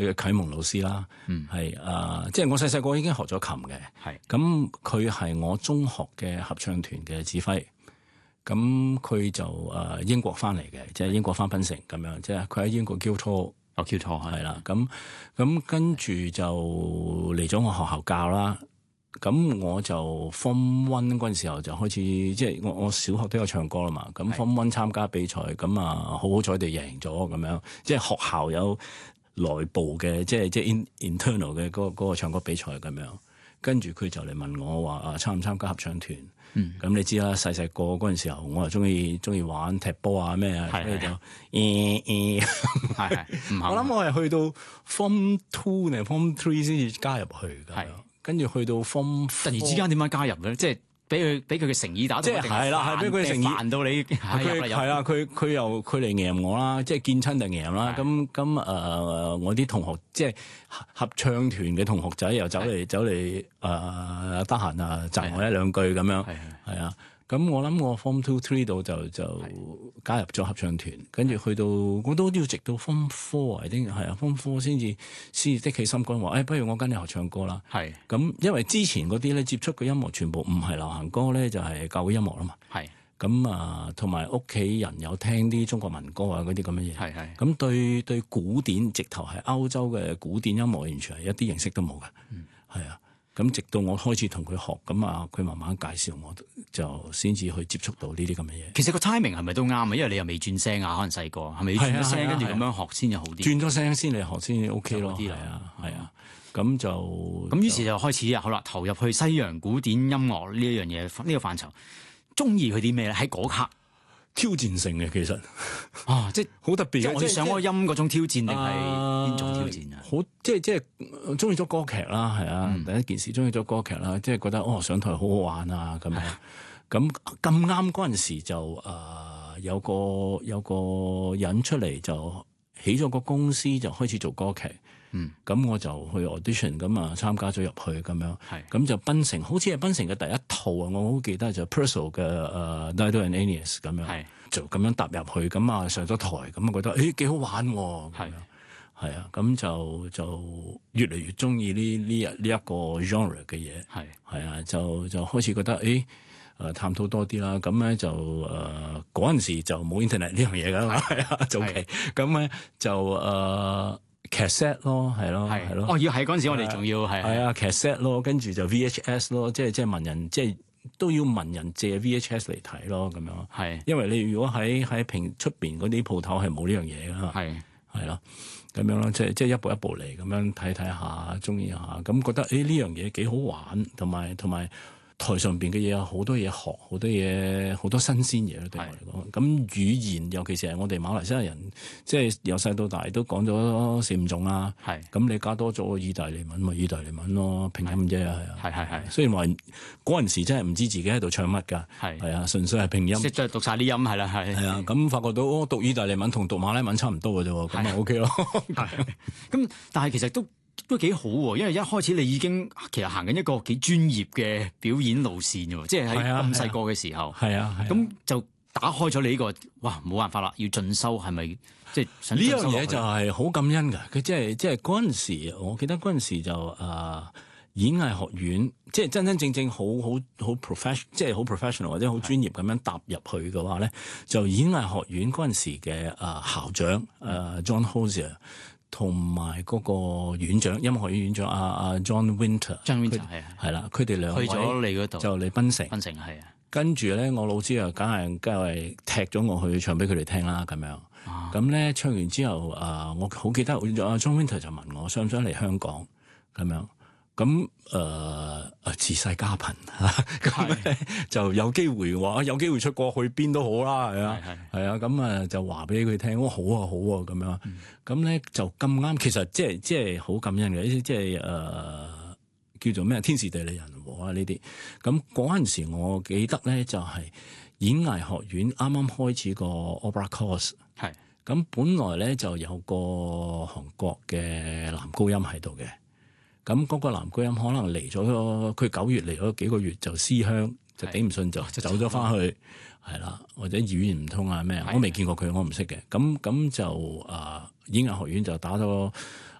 嘅啟蒙老師啦，係即係我細細個已經學咗琴嘅，咁佢係我中學嘅合唱團嘅指揮，咁佢就英國翻嚟嘅，即係英國翻檳城咁樣，即係佢喺英國 Guildhall 係啦，咁跟住就嚟咗我學校教啦。咁我就 Form 1嗰陣時候就開始，即係我小學都有唱歌啦嘛。咁 Form 1參加比賽，咁好彩地贏咗咁樣。即係學校有內部嘅，即係 internal 嘅嗰個唱歌比賽咁樣。跟住佢就嚟問我話參唔參加合唱團？咁你知啦，細細個嗰陣時候，我又中意玩踢波啊咩啊，所以就我諗我係去到 Form 2定 Form 3先至加入去㗎。跟住去到 Form 4， 突然之間點解加入咧？即係俾佢嘅誠意打動， 即係係啦，係俾佢嘅誠意煩到你係啊！佢嚟贏我啦，即係見親就贏啦。咁我啲同學即係合唱團嘅同學仔又走嚟得閒讚我一兩句咁樣係啊。咁我諗我 Form 2、3度就加入咗合唱團，跟住去到我都要直到 Form 4，I think 係啊 Form 4先至的起心肝話，不如我跟你學唱歌啦。咁因為之前嗰啲咧接觸嘅音樂全部唔係流行歌咧，就係教會音樂啦嘛。咁同埋屋企人有聽啲中國民歌啊嗰啲咁嘅嘢。咁對古典直頭係歐洲嘅古典音樂完全係一啲認識都冇嘅。係啊。咁直到我開始同佢學，咁佢慢慢介紹我，就先至去接觸到呢啲咁嘅嘢。 其實個 timing 係咪都啱啊？因為你又未轉聲啊，可能細個係咪轉咗聲跟住咁樣學先就好啲？轉咗聲先嚟學先 OK 咯。係啊，咁於是就開始好啦，投入去西洋古典音樂呢一樣嘢呢個範疇，中意佢啲咩咧？喺嗰刻。 挑戰性嘅其實即係好特別嘅，我哋上嗰個音嗰種挑戰定係邊種挑戰啊？ 好即係中意咗歌劇啦，係啊，第一件事中意咗歌劇啦，即係覺得上台好好玩啊咁樣。咁啱嗰陣時就有個人出嚟就起咗個公司就開始做歌劇。咁我就去 audition 咁參加咗入去咁樣，咁就檳城好似係檳城嘅第一套啊！我好記得就 Purcell 嘅Dido and Aeneas 咁樣，就咁樣踏入去咁上咗台咁覺得幾好玩喎！係啊，咁就越嚟越中意呢一個 genre 嘅嘢，係啊，就開始覺得探討多啲啦。咁咧就嗰陣時就冇 internet 呢樣嘢㗎嘛，係啊，早期咁咧就cassette 咯，係咯。 要喺嗰陣時，我哋仲要係 cassette 咯，跟住就 VHS 咯，即係問人，即係都要問人借 VHS 嚟睇咯，咁樣。因為你如果喺出邊嗰啲鋪頭係冇呢樣嘢噶嘛，係咯，咁樣咯，即係一步一步嚟咁樣睇下，中意下，咁覺得呢樣嘢幾好玩，同埋台上邊嘅嘢有好多嘢學，好多嘢好多新鮮嘢咯，對我嚟講。咁語言尤其是係我哋馬來西亞人，即係由細到大都講咗4-5種啦。咁你加多咗意大利文咪意大利文咯，拼音啫，係啊。雖然話嗰陣時真係唔知自己喺度唱乜㗎，係啊，純粹係拼音。 即係讀晒啲音係啦，係啊。 咁發覺到讀意大利文同讀馬來文差唔多嘅啫，咁咪 OK 咯。 咁但係其實都幾好喎，因為一開始你已經其實行緊一個幾專業嘅表演路線喎，即係喺咁細個嘅時候，咁就打開咗你呢個，哇，冇辦法啦，要進修係咪？即係呢樣嘢就係好感恩㗎。佢即係嗰陣時，我記得嗰陣時就演藝學院，即係真正好 professional， 即係好 professional 或者好專業咁樣踏入去嘅話咧，就演藝學院嗰陣時嘅校長John Hosier。同埋嗰個院長，音樂學院院長阿 John Winter， 係啦，佢哋兩位去咗你嗰度， 就嚟檳城，係啊。跟住咧，我老師梗係踢咗我去唱俾佢哋聽啦，咁樣。咁咧唱完之後，我好記得阿 John Winter 就問我想唔想嚟香港咁樣。咁自細家貧咁就有機會話有機會出國去邊都好啦，係啊，咁就話俾佢聽，好啊咁樣。咁咧就咁啱，其實即係好感恩嘅，即係叫做咩天時地利人和啊呢啲。咁嗰陣時我記得咧就係演藝學院啱啱開始個 Opera Course，咁本來咧就有個韓國嘅男高音喺度嘅。咁嗰個男高音可能嚟咗，佢9月嚟咗幾個月就思鄉，就頂唔順就走咗翻去，係啦，或者語言唔通啊咩，我未見過佢，我唔識嘅。咁就演藝學院就打咗